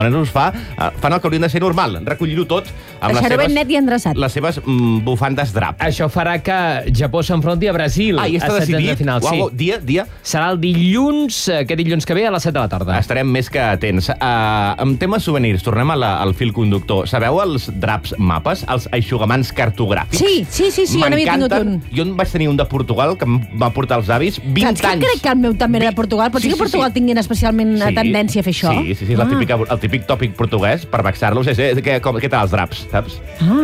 fan el que haurien de ser normal, recollir-ho tot amb deixar-ho ben net i endreçat. les seves bufandes drap. Això farà que Japó s'enfronti a Brasil I està decidit? final. Uau, Sí. dia? Serà el dilluns, aquest dilluns que ve a les 7 de la tarda. Estarem més que atents. En temes souvenirs, tornem al fil conductor. Sabeu els draps mapes? Els eixugamans cartogràfics? Sí, jo n'havia tingut un. Jo en vaig tenir un de Portugal que em va portar els avis 20 anys. Saps que crec que el meu també era de Portugal? Pot ser que Portugal tinguin especialment tendència a fer això? Sí, el típic tòpic portuguès per vexar-los és què tal els draps, saps?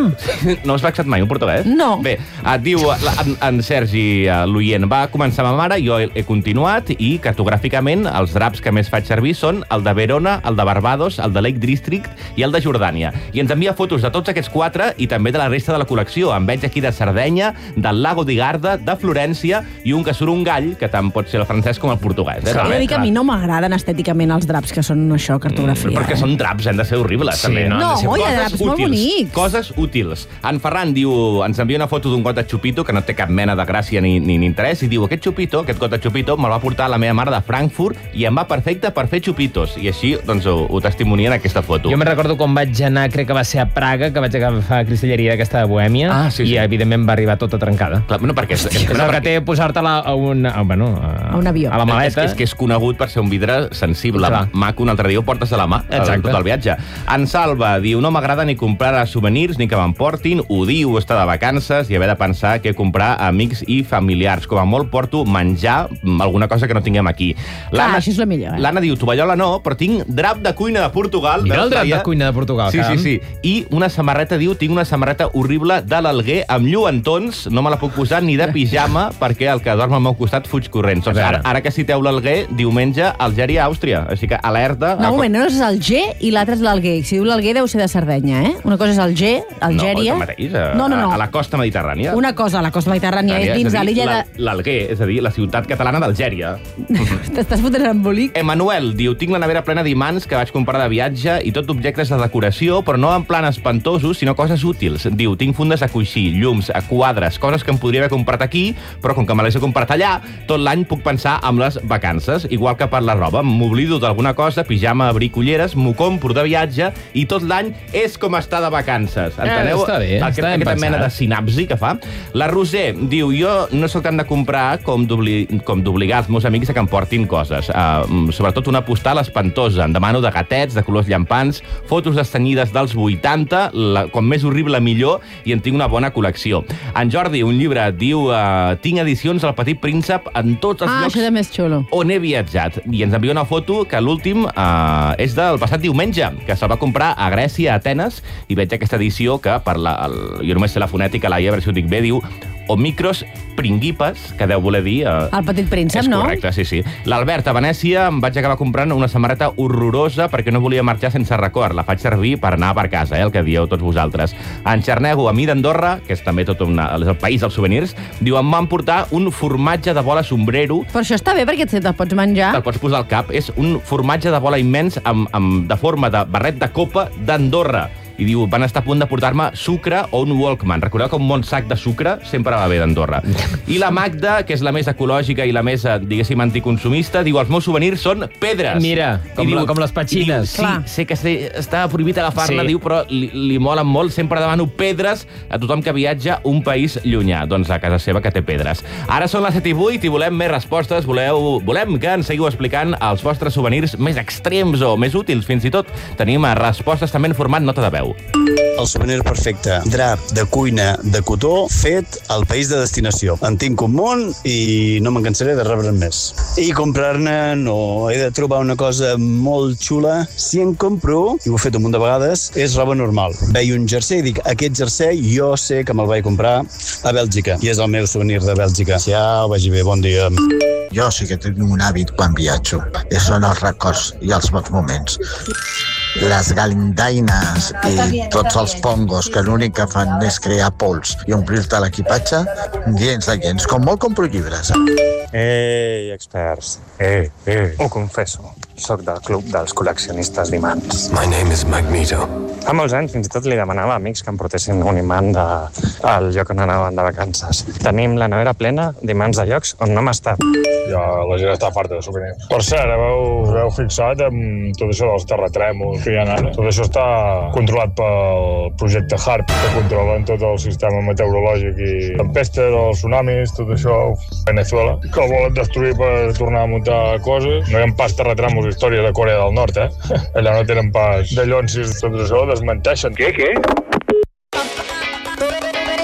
No has vexat mai un portuguès? No. Bé, diu en Sergi, l'oient, va començar ma mare, jo he continuat i cartogràficament els draps que més faig servir són el de Verona, el de Barbados, el de Lake District i el de Jordània. I ens envia fotos de tots aquests 4 i també de la resta de la col·lecció. En veig aquí de Sardenya, del Lago di Garda, de Florència i un que surt un gall, que tant pot ser el francès com el portuguès. He de dir que a mi no m'agraden estèticament els draps que són això, cartografia. Perquè són draps, han de ser horribles, també. No, hi ha draps molt bonics. Coses útils. En Ferran diu, ens envia una foto d'un got de xupito que no té cap mena de gràcia ni interès i diu, aquest got de xupito me'l va portar la meva mare de Frankfurt i em va perfecte per fer xupitos. I així, doncs, ho testimonien aquesta foto. Jo me'n recordo quan vaig anar, crec que va ser a Praga, que vaig agafar cristalleria d'aquesta de Bohèmia, i evidentment va arribar tota trencada. Clar, no, perquè... És el que té posar-te-la a un avió. A la maleta. És que és conegut per ser un vidre sensible. Maco, un altre dia ho portes a la mà, tot el viatge. En Salva diu, no m'agrada ni comprar souvenirs ni que m'emportin, odio estar de vacances i haver de pensar què comprar a amics i familiars. Com a molt porto menjar alguna cosa que no tinguem aquí. Això és la millor. L'Anna diu, tovallola no, però tinc drap de cuina de Portugal. Mira el drap de cuina de Portugal, Sí. I una samarreta, diu, tinc una samarreta horrible de l'Alguer amb lluentons, no me la puc posar ni de pijama perquè el que dorm al meu costat fuig corrents. Doncs ara que citeu l'Alguer, diumenge, Algèria-Àustria. Així que alerta... No, un moment, no és Alger i l'altre és l'Alguer. Si diu l'Alguer deu ser de Sardenya, eh? Una cosa és Alger, Algèria... No, mateix, a la costa mediterrània. Una cosa, a la costa mediterrània és dins de l'illa de... L'Alguer, és a dir, la ciutat catalana d'Algèria. T'estàs fotent en embolic? Emanuel diu, tinc la nevera plena d'imants que vaig comprar de viatge i tot objectes de decoració, però no en plan espantosos, sinó coses útils. Diu, tinc fundes a coixí, llums, a quadres, coses que em podria haver comprat aquí, però com que me les he comprat allà, tot l'any puc pensar amb les vacances. Igual que per la roba, m'oblido d'alguna cosa, pijama, abric, ulleres, m'ho compro de viatge i tot l'any és com estar de vacances. Enteneu? Està bé, aquesta mena de sinapsi que fa. La Roser diu, jo no sóc tant de comprar com d'obligar els meus amics a que em portin coses. Sobretot una postal espantosa. Em demano de gatets, de colors llampants, fotos estenyides dels 80, com més horrible millor, i en tinc una bona col·lecció. En Jordi, un llibre, diu, tinc edicions del Petit Príncep en tots els llocs això és més xulo. On he viatjat. I ens envia una foto que l'últim és del passat diumenge, que se'l va comprar a Grècia, a Atenes, i veig aquesta edició que, jo només sé la fonètica, Laia, a veure si ho dic bé, diu Omicros Pringuipes, que deu voler dir... El Petit Príncep, no? És correcte, sí. L'Albert, a Venècia, em vaig acabar comprant una samarreta horrorosa perquè no volia marxar sense record. La faig servir per anar per casa, el que dieu tots vosaltres. En Xarnego, a mi d'Andorra, que és també tot el país dels souvenirs, diu, em van portar un formatge de bola sombrero. Però això està bé perquè te'l pots menjar. Te'l pots posar al cap. És un formatge de bola immens de forma de barret de copa d'Andorra. I diu, van estar a punt de portar-me sucre o un Walkman. Recordeu que un bon sac de sucre sempre va bé d'Andorra. I la Magda, que és la més ecològica i la més, diguéssim, anticonsumista, diu, els meus souvenirs són pedres. Mira, com les petxines. Sí, sé que està prohibit agafar-ne, diu, però li molen molt. Sempre demano pedres a tothom que viatja un país llunyà. Doncs a casa seva que té pedres. Ara són les 7:08 i volem més respostes. Volem que ens seguiu explicant els vostres souvenirs més extrems o més útils, fins i tot. Tenim respostes també en format nota de veu. El souvenir perfecte, drap de cuina de cotó fet al país de destinació. En tinc un munt i no me'n cansaré de rebre'n més. I comprar-ne no, he de trobar una cosa molt xula. Si en compro, i ho he fet un munt de vegades, és roba normal. Veig un jersei i dic, aquest jersei jo sé que me'l vaig comprar a Bèlgica i és el meu souvenir de Bèlgica. Ja ho vagi bé, bon dia. Jo sí que tinc un hàbit quan viatjo. Són els records i els bons moments. Les galindaines i tots els pongos que l'únic que fan és crear pols i omplir-te l'equipatge, gens de gens, com molt compro llibres. Ei, experts, ho confesso. Soc del club dels col·leccionistes d'imants. My name is Magneto. Fa molts anys fins i tot li demanava a amics que em portessin un imant al lloc on anaven de vacances. Tenim la nevera plena d'imants de llocs on no hem estat. Ja la gent està farta de souvenirs. Per cert, us heu fixat en tot això dels terratrèmols que hi ha ara? Tot això està controlat pel projecte HARP, que controlen tot el sistema meteorològic i tempestes, els tsunamis, tot això a Venezuela, que el volen destruir per tornar a muntar coses. No hi ha pas terratrèmols, històries de Corea del Nord, Allà no tenen pas de llonsis, tot això desmenteixen. Què?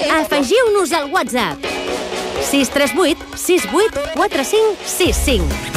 Afegiu-nos al WhatsApp 638 68 45 65.